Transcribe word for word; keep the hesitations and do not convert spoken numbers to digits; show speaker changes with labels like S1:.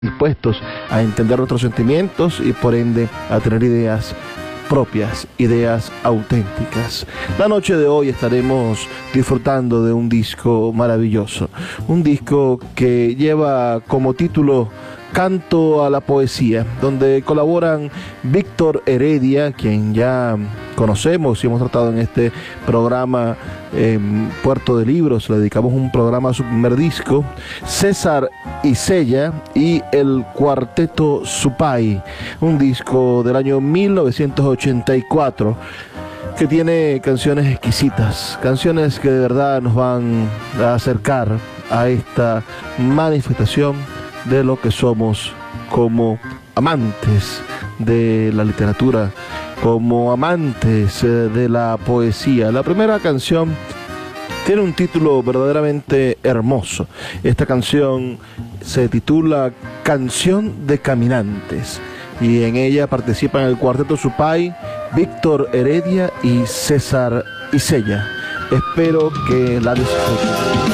S1: dispuestos a entender nuestros sentimientos y por ende a tener ideas propias, ideas auténticas. La noche de hoy estaremos disfrutando de un disco maravilloso, un disco que lleva como título Canto a la Poesía, donde colaboran Víctor Heredia, quien ya conocemos y hemos tratado en este programa en Puerto de Libros, le dedicamos un programa a su primer disco, César Isella y el Cuarteto Supay, un disco del año mil novecientos ochenta y cuatro que tiene canciones exquisitas, canciones que de verdad nos van a acercar a esta manifestación de lo que somos como amantes de la literatura, como amantes de la poesía. La primera canción tiene un título verdaderamente hermoso. Esta canción se titula Canción de Caminantes y en ella participan el Cuarteto Supay, Víctor Heredia y César Isella. Espero que la disfruten.